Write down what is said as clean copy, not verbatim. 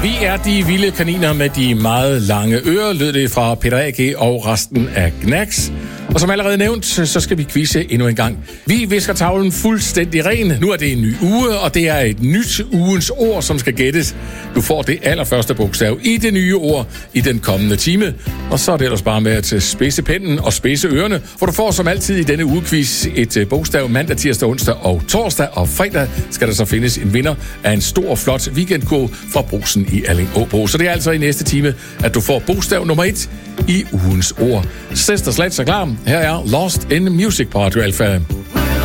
Vi er de vilde kaniner med de meget lange ører, lød det fra Peter A.G. og resten af Gnags. Og som allerede nævnt, så skal vi quizze endnu en gang. Vi visker tavlen fuldstændig ren. Nu er det en ny uge, og det er et nyt ugens ord, som skal gættes. Du får det allerførste bogstav i det nye ord i den kommende time. Og så er det ellers bare med at spidse pennen og spidse ørerne, for du får som altid i denne ugequiz et bogstav mandag, tirsdag, onsdag og torsdag. Og fredag skal der så findes en vinder af en stor, flot weekendkurv fra Brugsen i Alling-Åbo. Så det er altså i næste time, at du får bogstav nummer 1 i ugens ord. Sister Sledge er klar. Her er Lost in Music på Radio Alpha.